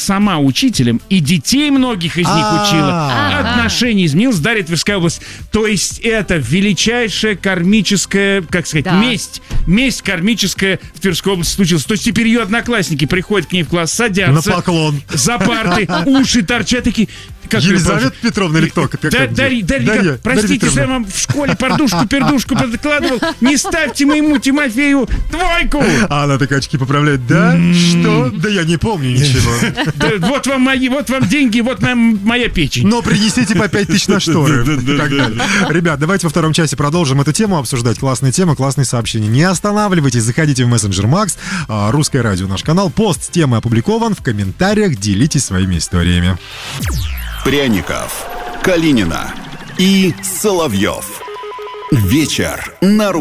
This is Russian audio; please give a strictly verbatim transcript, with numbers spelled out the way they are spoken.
сама учителем, и детей многих из них учила. Отношения изменилось, Дарья, Тверская область. То есть это величайшая кармическая, как сказать, Да. месть. Месть кармическая в Тверской области случилась. То есть теперь ее одноклассники приходят к ней в класс, садятся. На поклон. За парты, уши торчат такие. Как Елизавета Петровна или кто? Как- Да, как- Дарья, Дарья, Дарья, простите, Дарья что я вам в школе пардушку-пердушку подкладывал. Не ставьте моему Тимофею двойку. А она так очки поправляет. Да? Что? Да я не помню ничего. Да, вот вам мои, вот вам деньги, вот нам моя печень. Но принесите по пять тысяч на шторы. И так далее. Ребят, давайте во втором часе продолжим эту тему обсуждать. Классная тема, классные сообщения. Не останавливайтесь, заходите в мессенджер Макс, а, Русское радио, наш канал. Пост с темы опубликован. В комментариях делитесь своими историями. Пряников, Калинина и Соловьев. Вечер на